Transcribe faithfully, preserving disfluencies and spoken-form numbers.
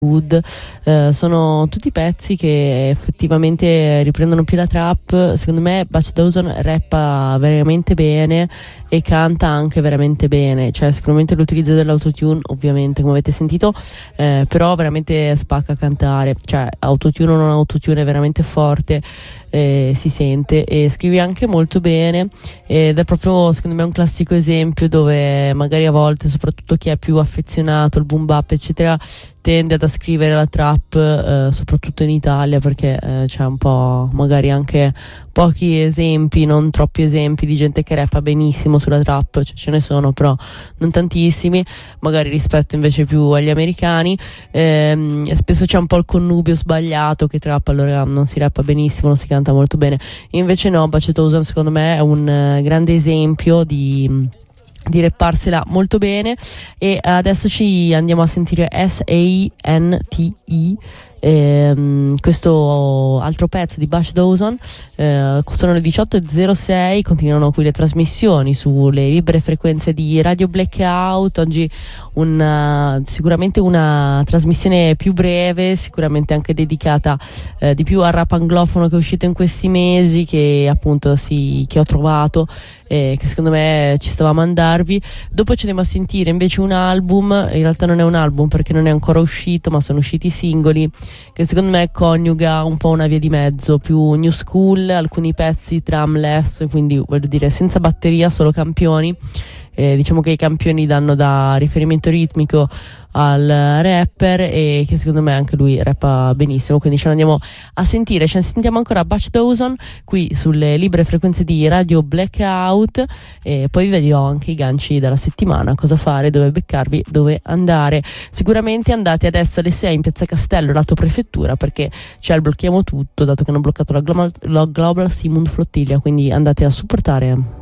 Wood, eh, sono tutti pezzi che effettivamente riprendono più la trap. Secondo me Butch Dawson rappa veramente bene e canta anche veramente bene, cioè sicuramente l'utilizzo dell'autotune ovviamente come avete sentito, eh, però veramente spacca a cantare, cioè autotune o non autotune è veramente forte, eh, si sente, e scrive anche molto bene ed è proprio secondo me un classico esempio dove magari a volte, soprattutto chi è più affezionato al boom bap eccetera, tende ad scrivere la trap, eh, soprattutto in Italia, perché eh, c'è un po' magari anche pochi esempi, non troppi esempi di gente che rappa benissimo sulla trap, cioè, ce ne sono però non tantissimi, magari rispetto invece più agli americani. Ehm, spesso c'è un po' il connubio sbagliato che trap allora non si rappa benissimo, non si canta molto bene, invece no, Butch Dawson secondo me è un uh, grande esempio di di rapparsela molto bene. E adesso ci andiamo a sentire S A N T E, ehm, questo altro pezzo di Butch Dawson. Eh, sono le diciotto e zero sei, continuano qui le trasmissioni sulle libere frequenze di Radio Blackout. Oggi una, sicuramente una trasmissione più breve, sicuramente anche dedicata eh, di più al rap anglofono che è uscito in questi mesi, che appunto si, che ho trovato, eh, che secondo me ci stavamo a mandarvi. Dopo ci andiamo a sentire invece un album, in realtà non è un album perché non è ancora uscito, ma sono usciti i singoli, che secondo me coniuga un po' una via di mezzo, più new school, alcuni pezzi drumless, quindi voglio dire senza batteria, solo campioni. Eh, diciamo che i campioni danno da riferimento ritmico al rapper e che secondo me anche lui rappa benissimo, quindi ce l'andiamo a sentire. Ce ne sentiamo ancora Butch Dawson qui sulle libere frequenze di Radio Blackout, e poi vi dirò anche i ganci della settimana, cosa fare, dove beccarvi, dove andare. Sicuramente andate adesso alle sei in Piazza Castello, lato prefettura, perché c'è il blocchiamo tutto, dato che hanno bloccato la Global, la Global Simund Flottiglia, quindi andate a supportare.